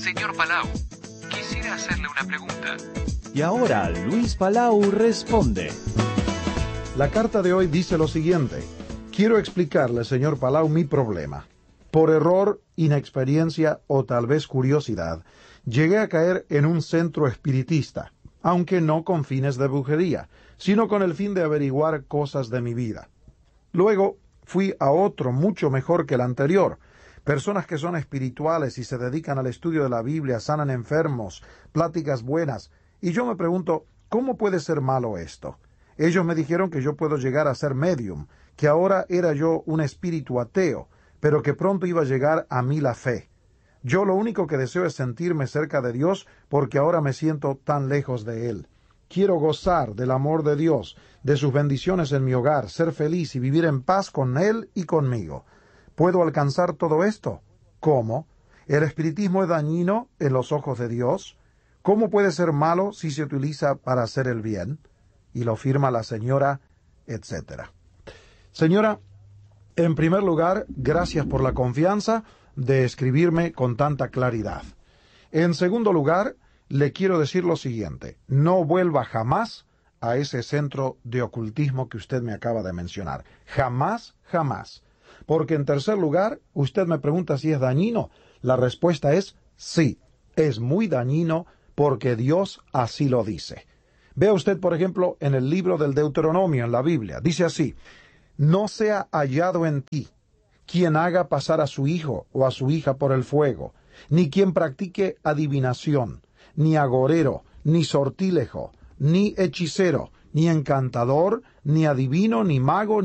Señor Palau, quisiera hacerle una pregunta. Y ahora Luis Palau responde. La carta de hoy dice lo siguiente. Quiero explicarle, señor Palau, mi problema. Por error, inexperiencia o tal vez curiosidad, llegué a caer en un centro espiritista, aunque no con fines de brujería, sino con el fin de averiguar cosas de mi vida. Luego fui a otro mucho mejor que el anterior. Personas que son espirituales y se dedican al estudio de la Biblia, sanan enfermos, pláticas buenas. Y yo me pregunto, ¿cómo puede ser malo esto? Ellos me dijeron que yo puedo llegar a ser medium, que ahora era yo un espíritu ateo, pero que pronto iba a llegar a mí la fe. Yo lo único que deseo es sentirme cerca de Dios porque ahora me siento tan lejos de Él. Quiero gozar del amor de Dios, de sus bendiciones en mi hogar, ser feliz y vivir en paz con Él y conmigo. ¿Puedo alcanzar todo esto? ¿Cómo? ¿El espiritismo es dañino en los ojos de Dios? ¿Cómo puede ser malo si se utiliza para hacer el bien? Y lo firma la señora, etc. Señora, en primer lugar, gracias por la confianza de escribirme con tanta claridad. En segundo lugar, le quiero decir lo siguiente. No vuelva jamás a ese centro de ocultismo que usted me acaba de mencionar. Jamás, jamás. Porque en tercer lugar, usted me pregunta si es dañino. La respuesta es sí, es muy dañino porque Dios así lo dice. Vea usted, por ejemplo, en el libro del Deuteronomio, en la Biblia, dice así: no sea hallado en ti quien haga pasar a su hijo o a su hija por el fuego, ni quien practique adivinación, ni agorero, ni sortílejo, ni hechicero, ni encantador, ni adivino, ni mago,